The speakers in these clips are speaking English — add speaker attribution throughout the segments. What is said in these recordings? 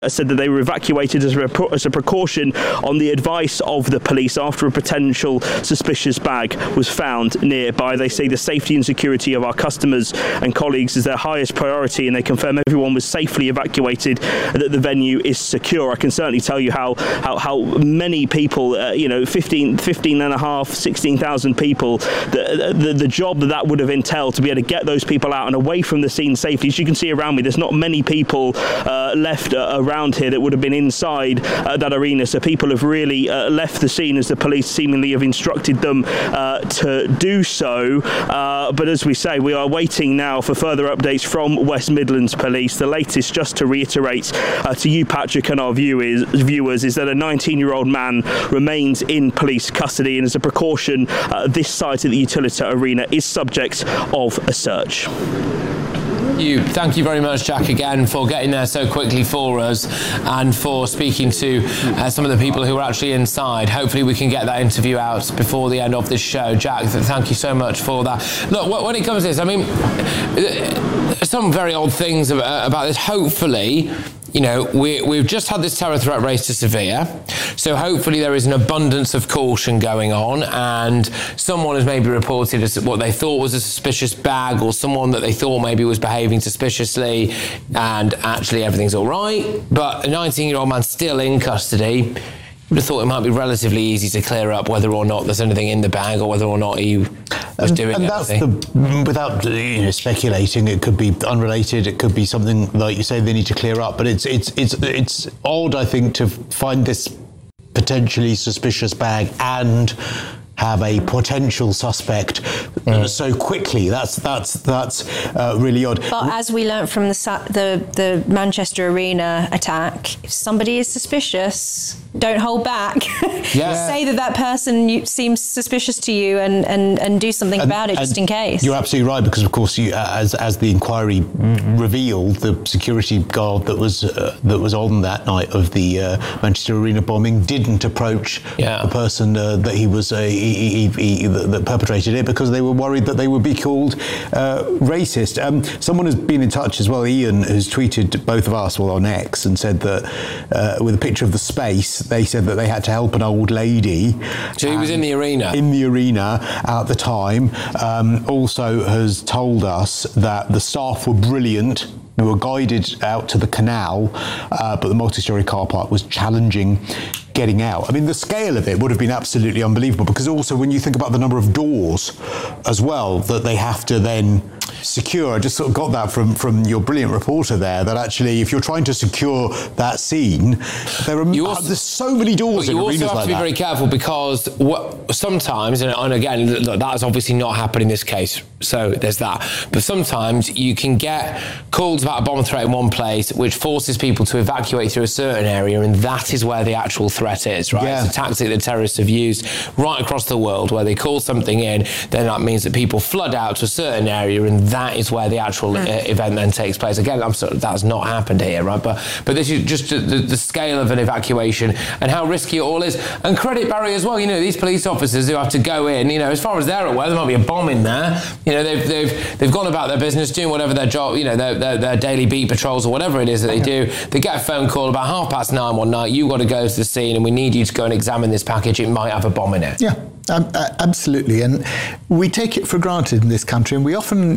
Speaker 1: said that they were evacuated as a precaution on the advice of the police after a potential suspicious bag was found nearby. They say the safety and security of our customers and colleagues is their highest priority, and they confirm everyone was safely evacuated and that the venue is secure. I can certainly tell you how many people, 16,500 people, the job that would have entailed to be able to get those people out and away from the scene safely. As you can see around me, there's not many people left around here that would have been inside that arena, so people have really left the scene as the police seemingly have instructed them to do so. But as we say, we are waiting now for further updates from West Midlands Police. The latest, just to reiterate to you, Patrick, and our viewers, is that a 19-year-old man remains in police custody, and as a precaution, this site at the Utilita Arena is subject of a search.
Speaker 2: Thank you very much, Jack, again for getting there so quickly for us and for speaking to some of the people who are actually inside. Hopefully we can get that interview out before the end of this show. Jack, thank you so much for that. Look, when it comes to this, I mean, some very odd things about this. Hopefully, we've just had this terror threat raised to severe, so hopefully there is an abundance of caution going on, and someone has maybe reported as what they thought was a suspicious bag, or someone that they thought maybe was behaving suspiciously, and actually everything's all right. But a 19-year-old man still in custody. I would have thought it might be relatively easy to clear up whether or not there's anything in the bag, or whether or not he was doing
Speaker 3: and
Speaker 2: anything.
Speaker 3: Without speculating, it could be unrelated. It could be something like you say they need to clear up. But it's odd, I think, to find this potentially suspicious bag and have a potential suspect so quickly. That's really odd.
Speaker 4: But as we learnt from the Manchester Arena attack, if somebody is suspicious, don't hold back.
Speaker 3: Yeah.
Speaker 4: Say that person seems suspicious to you and do something about it just in case.
Speaker 3: You're absolutely right, because of course, as the inquiry revealed, the security guard that was on that night of the Manchester Arena bombing didn't approach the person that he was that perpetrated it, because they were worried that they would be called racist. Someone has been in touch as well, Ian, who's tweeted both of us on X and said that with a picture of the space, they said that they had to help an old lady.
Speaker 2: So he was in the arena?
Speaker 3: In the arena at the time. Also has told us that the staff were brilliant. They were guided out to the canal, but the multi-storey car park was challenging getting out. I mean, the scale of it would have been absolutely unbelievable, because also when you think about the number of doors as well that they have to then secure, I just sort of got that from your brilliant reporter there, that actually if you're trying to secure that scene, there's so many doors in arenas like that. You also have to be
Speaker 2: very careful, because sometimes, and again, look, that's obviously not happened in this case, so there's that, but sometimes you can get calls about a bomb threat in one place which forces people to evacuate through a certain area, and that is where the actual threat is, right? Yeah. It's a tactic that terrorists have used right across the world, where they call something in, then that means that people flood out to a certain area, and that is where the actual event then takes place. Again, I'm sorry, that's not happened here, right? But this is just the scale of an evacuation and how risky it all is. And credit Barry as well. These police officers who have to go in, as far as they're aware, there might be a bomb in there. They've gone about their business, doing whatever their job, their daily beat patrols or whatever it is that they do. They get a phone call about 9:30 one night. You've got to go to the scene, and we need you to go and examine this package. It might have a bomb in it.
Speaker 5: Yeah. Absolutely, and we take it for granted in this country, and we often,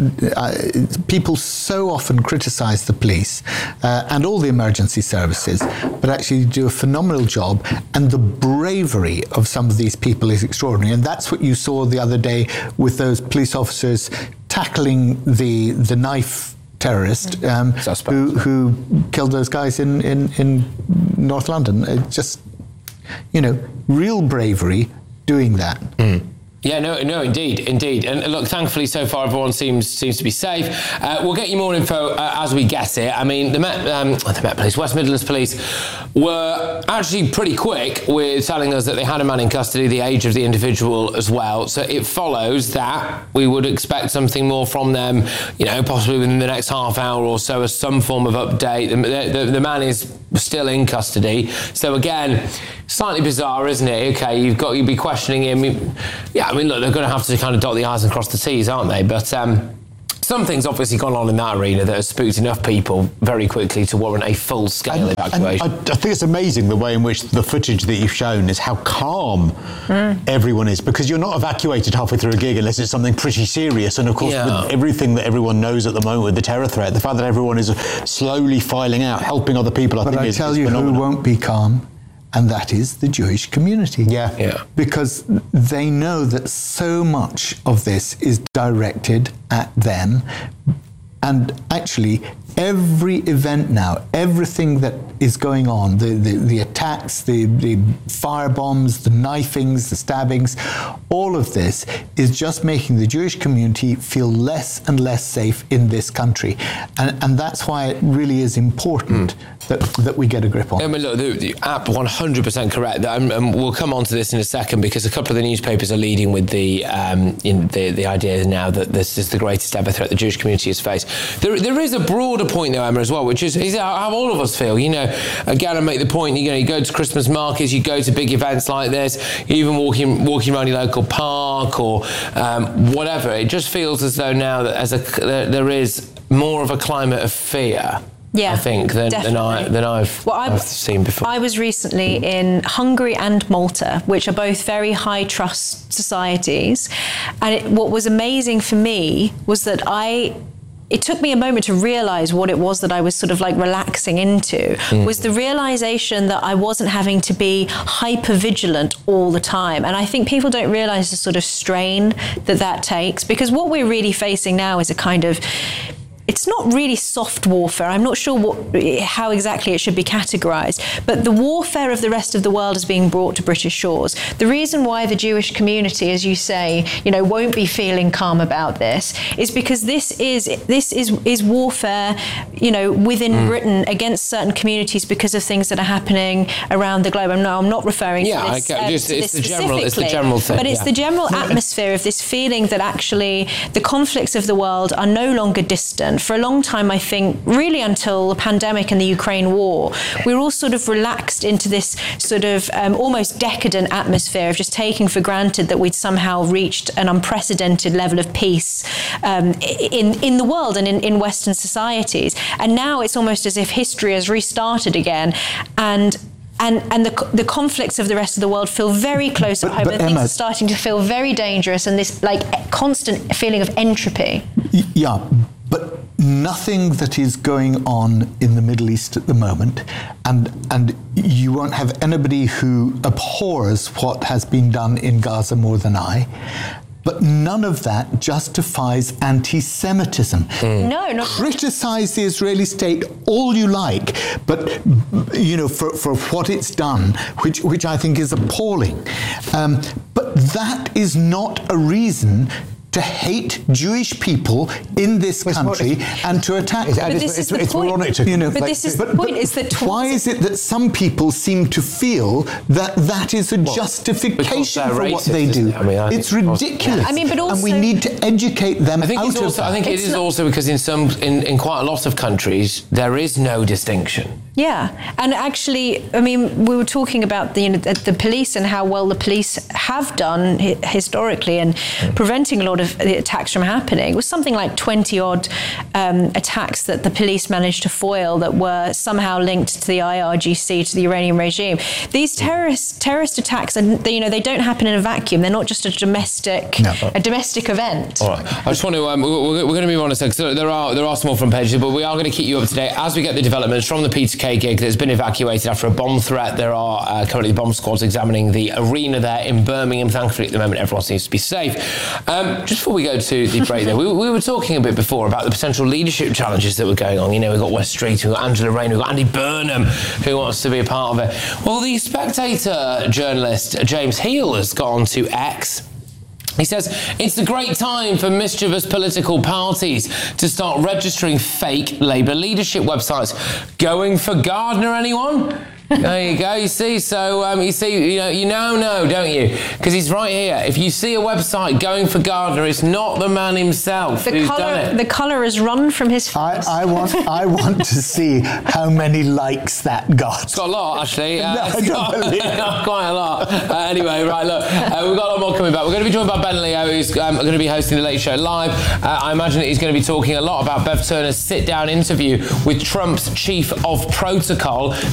Speaker 5: people so often criticise the police and all the emergency services, but actually do a phenomenal job, and the bravery of some of these people is extraordinary, and that's what you saw the other day with those police officers tackling the knife terrorist who killed those guys in North London. Just, real bravery doing that.
Speaker 2: Yeah, no, indeed. And look, thankfully, so far, everyone seems to be safe. We'll get you more info as we get it. I mean, the Met Police, West Midlands Police, were actually pretty quick with telling us that they had a man in custody, the age of the individual as well. So it follows that we would expect something more from them, possibly within the next half hour or so, as some form of update. The man is still in custody. So again, slightly bizarre, isn't it? Okay, you'd be questioning him. Yeah, I mean, look, they're going to have to kind of dot the I's and cross the T's, aren't they? But something's obviously gone on in that arena that has spooked enough people very quickly to warrant a full-scale evacuation.
Speaker 3: I think it's amazing the way in which the footage that you've shown is how calm everyone is, because you're not evacuated halfway through a gig unless it's something pretty serious. And of course, with everything that everyone knows at the moment with the terror threat, the fact that everyone is slowly filing out, helping other people,
Speaker 5: But I tell you who won't be calm, and that is the Jewish community.
Speaker 3: Yeah.
Speaker 5: Because they know that so much of this is directed at them. And actually, every event now, everything that is going on, the attacks, the firebombs, the knifings, the stabbings, all of this is just making the Jewish community feel less and less safe in this country. And that's why it really is important that we get a grip on.
Speaker 2: I mean, look, the app 100% correct. And we'll come on to this in a second, because a couple of the newspapers are leading with the idea now that this is the greatest ever threat the Jewish community has faced. There is a broader point though, Emma, as well, which is how all of us feel. You know, again, I make the point, you go to Christmas markets, you go to big events like this, you even walking around your local park or whatever. It just feels as though now that there is more of a climate of fear.
Speaker 4: Yeah,
Speaker 2: I think than I've seen before. I was recently in Hungary and Malta, which are both very high trust societies, and what was amazing for me was that it took me a moment to realise what it was that I was sort of like relaxing into, was the realisation that I wasn't having to be hyper vigilant all the time. And I think people don't realise the sort of strain that takes, because what we're really facing now is a kind of, it's not really soft warfare. I'm not sure how exactly it should be categorised, but the warfare of the rest of the world is being brought to British shores. The reason why the Jewish community, as you say, won't be feeling calm about this is because this is warfare, within Britain against certain communities because of things that are happening around the globe. I'm not referring to this. It's the general thing. But it's the general atmosphere of this feeling that actually the conflicts of the world are no longer distant. For a long time, I think, really until the pandemic and the Ukraine war, we were all sort of relaxed into this sort of almost decadent atmosphere of just taking for granted that we'd somehow reached an unprecedented level of peace in the world and in Western societies. And now it's almost as if history has restarted again, and the conflicts of the rest of the world feel very close at home, and things are starting to feel very dangerous, and this constant feeling of entropy.
Speaker 5: Yeah, but nothing that is going on in the Middle East at the moment, and you won't have anybody who abhors what has been done in Gaza more than I, but none of that justifies anti-Semitism.
Speaker 4: No, not
Speaker 5: criticize the Israeli state all you like, but for what it's done, which I think is appalling. But that is not a reason to hate Jewish people in this country and to attack them.
Speaker 3: It's moronic to...
Speaker 4: But this is the point, is that...
Speaker 5: Why is it that some people seem to feel that is a justification for what they do? It's ridiculous.
Speaker 4: But also...
Speaker 5: And we need to educate them out of that.
Speaker 2: I think it is also because in quite a lot of countries, there is no distinction.
Speaker 4: Yeah, and actually, we were talking about the police and how well the police have done historically and preventing a lot of the attacks from happening. It was something like 20-odd attacks that the police managed to foil that were somehow linked to the IRGC, to the Iranian regime. These terrorist attacks, they don't happen in a vacuum. They're not just a domestic event.
Speaker 2: All right, I just want to we're going to move on a second. So there are some more front pages, but we are going to keep you up to date as we get the developments from the Peter Kay gig that's been evacuated after a bomb threat. There are currently bomb squads examining the arena there in Birmingham. Thankfully, at the moment, everyone seems to be safe. Just before we go to the break there, we were talking a bit before about the potential leadership challenges that were going on. We've got Wes Street, we've got Angela Rayner, we've got Andy Burnham, who wants to be a part of it. Well, the Spectator journalist James Heal has gone to X. He says, it's a great time for mischievous political parties to start registering fake Labour leadership websites. Going for Gardner, anyone? There you go. You see, so you now know, don't you? Because he's right here. If you see a website going for Gardner, it's not the man himself who's done it.
Speaker 4: The colour has run from his face.
Speaker 5: I want to see how many likes that got.
Speaker 2: It's got a lot, actually.
Speaker 5: I don't believe it.
Speaker 2: Quite a lot. Anyway, right, look, we've got a lot more coming back. We're going to be joined by Ben Leo, who's going to be hosting the Late Show Live. I imagine that he's going to be talking a lot about Bev Turner's sit-down interview with Trump's chief of protocol.